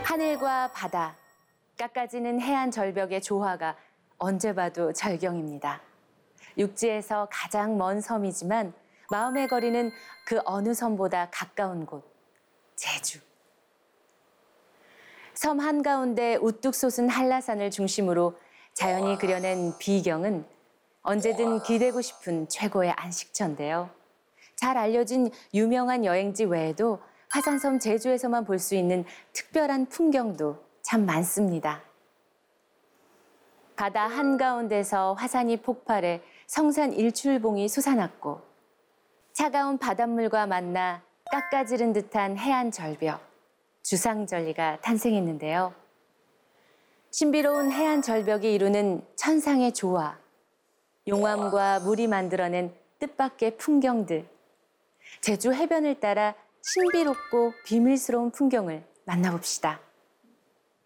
하늘과 바다, 깎아지는 해안 절벽의 조화가 언제 봐도 절경입니다. 육지에서 가장 먼 섬이지만 마음의 거리는 그 어느 섬보다 가까운 곳, 제주. 섬 한가운데 우뚝 솟은 한라산을 중심으로 자연이 그려낸 비경은 언제든 기대고 싶은 최고의 안식처인데요. 잘 알려진 유명한 여행지 외에도 화산섬 제주에서만 볼 수 있는 특별한 풍경도 참 많습니다. 바다 한가운데서 화산이 폭발해 성산 일출봉이 솟아났고 차가운 바닷물과 만나 깎아지른 듯한 해안 절벽, 주상절리가 탄생했는데요. 신비로운 해안 절벽이 이루는 천상의 조화, 용암과 물이 만들어낸 뜻밖의 풍경들, 제주 해변을 따라 신비롭고 비밀스러운 풍경을 만나봅시다.